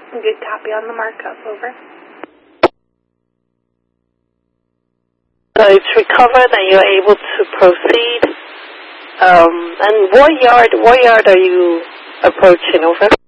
Good copy on the markup, over. So it's recovered and you're able to proceed. And what yard are you approaching, over?